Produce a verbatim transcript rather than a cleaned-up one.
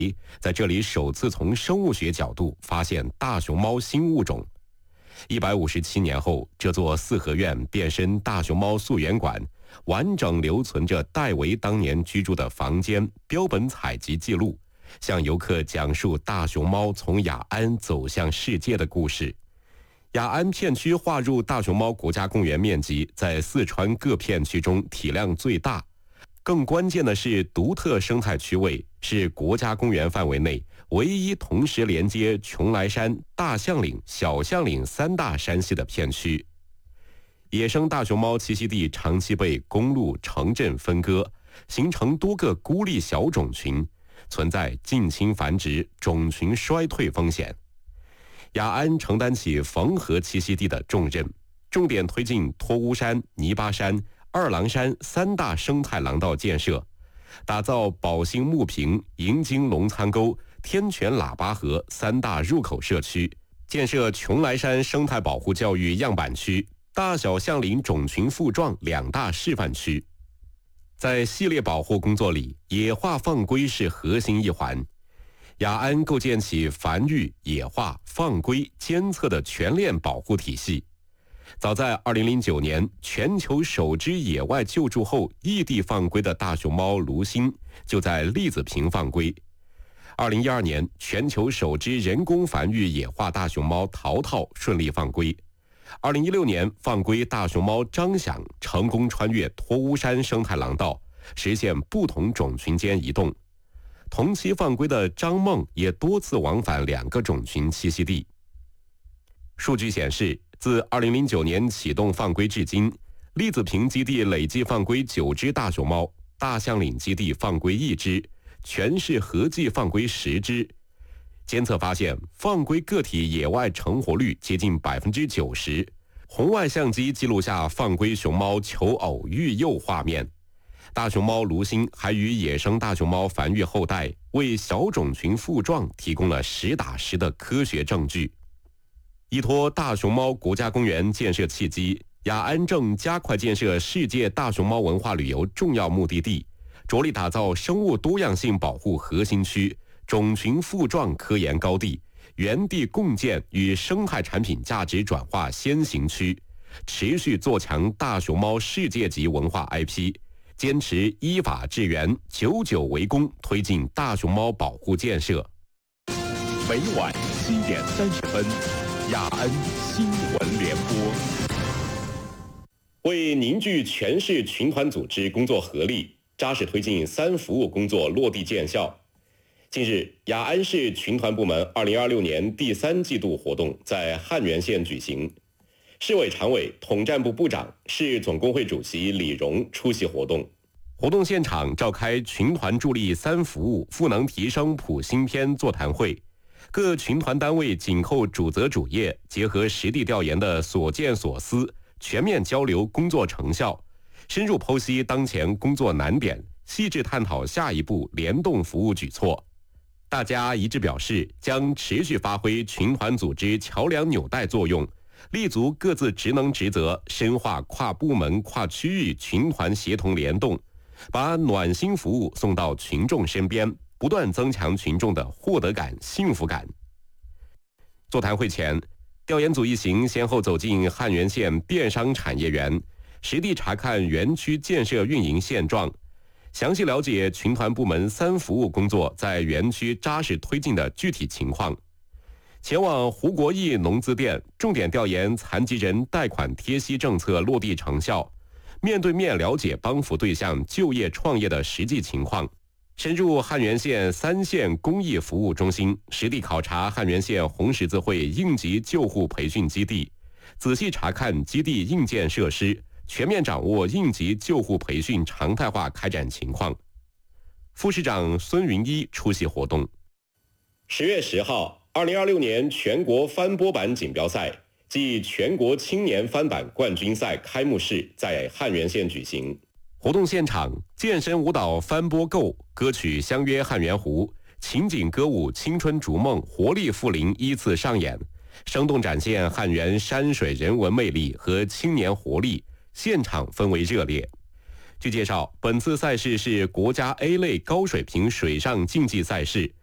在这里首次从生物学角度发现大熊猫新物种。一百五十七年后，这座四合院变身大熊猫溯源馆，完整留存着戴维当年居住的房间标本采集记录，向游客讲述大熊猫从雅安走向世界的故事。雅安片区划入大熊猫国家公园面积在四川各片区中体量最大，更关键的是独特生态区位，是国家公园范围内唯一同时连接邛崃山、大象岭、小象岭三大山系的片区。野生大熊猫栖息地长期被公路、城镇分割，形成多个孤立小种群，存在近亲繁殖、种群衰退风险。雅安承担起缝合栖息地的重任，重点推进托乌山、泥巴山、二郎山三大生态廊道建设，打造宝兴木坪、银金龙仓沟、天泉喇叭河三大入口社区，建设邛崃山生态保护教育样板区、大小象岭种群复壮两大示范区。在系列保护工作里，野化放归是核心一环。雅安构建起繁育、野化、放归、监测的全链保护体系。早在二零零九年，全球首只野外救助后异地放归的大熊猫卢星就在栗子坪放归。二零一二年，全球首只人工繁育野化大熊猫淘淘顺利放归。二零一六年，放归大熊猫张响成功穿越托乌山生态廊道，实现不同种群间移动。同期放归的张梦也多次往返两个种群栖息地。数据显示，自二零零九年启动放归至今，栗子坪基地累计放归九只大熊猫，大象岭基地放归一只，全市合计放归十只。监测发现，放归个体野外成活率接近百分之九十，红外相机记录下放归熊猫求偶育幼画面。大熊猫卢星还与野生大熊猫繁育后代，为小种群复壮提供了实打实的科学证据。依托大熊猫国家公园建设契机，雅安正加快建设世界大熊猫文化旅游重要目的地，着力打造生物多样性保护核心区、种群复壮科研高地、原地共建与生态产品价值转化先行区，持续做强大熊猫世界级文化 I P。坚持依法治园，久久为功，推进大熊猫保护建设。 每晚七点三十分，雅安新闻联播。 为凝聚全市群团组织工作合力，扎实推进三服务工作落地见效。近日，雅安市群团部门二零二六年第三季度活动在汉源县举行。市委常委、统战部部长、市总工会主席李荣出席活动。活动现场召开群团助力三服务赋能提升普新篇座谈会，各群团单位紧扣主责主业，结合实地调研的所见所思，全面交流工作成效，深入剖析当前工作难点，细致探讨下一步联动服务举措。大家一致表示，将持续发挥群团组织桥梁纽带作用，立足各自职能职责，深化跨部门、跨区域群团协同联动，把暖心服务送到群众身边，不断增强群众的获得感、幸福感。座谈会前，调研组一行先后走进汉源县电商产业园，实地查看园区建设运营现状，详细了解群团部门三服务工作在园区扎实推进的具体情况。前往胡国义农资店，重点调研残疾人贷款贴息政策落地成效，面对面了解帮扶对象就业创业的实际情况。深入汉源县三县公益服务中心，实地考察汉源县红十字会应急救护培训基地，仔细查看基地硬件设施，全面掌握应急救护培训常态化开展情况。副市长孙云一出席活动。十月十号，二零二六年全国翻波板锦标赛暨全国青年翻板冠军赛开幕式在汉源县举行。活动现场，健身舞蹈翻波够，歌曲相约汉源湖，情景歌舞青春逐梦活力复临依次上演，生动展现汉源山水人文魅力和青年活力，现场氛围热烈。据介绍，本次赛事是国家 A 类高水平水上竞技赛事，